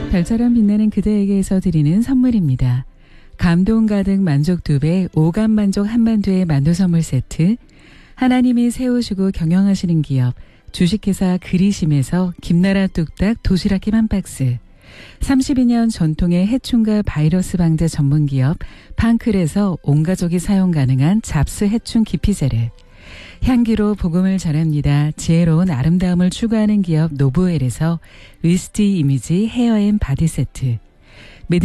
별처럼 빛나는 그대에게서 드리는 선물입니다. 감동 가득 만족 2배, 오감 만족 한반도의 만두 선물 세트, 하나님이 세우시고 경영하시는 기업 주식회사 그리심에서 김나라 뚝딱 도시락김 한 박스, 32년 전통의 해충과 바이러스 방제 전문기업 팡클에서 온 가족이 사용 가능한 잡스 해충 기피제를, 향기로 복음을 전합니다. 지혜로운 아름다움을 추구하는 기업 노브웰에서 위스티 이미지 헤어앤 바디 세트,